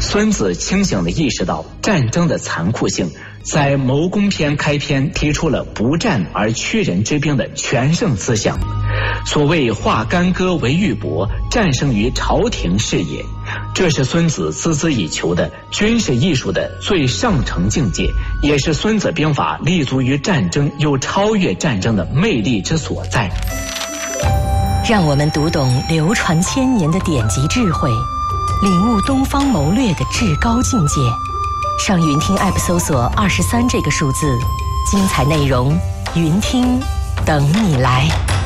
孙子清醒地意识到战争的残酷性，在谋攻篇开篇提出了不战而屈人之兵的全胜思想。所谓化干戈为玉帛，战胜于朝廷事也，这是孙子孜孜以求的军事艺术的最上乘境界，也是孙子兵法立足于战争又超越战争的魅力之所在。 让我们读懂流传千年的典籍智慧，领悟东方谋略的至高境界。上云听 App 搜索23这个数字，精彩内容，云听等你来。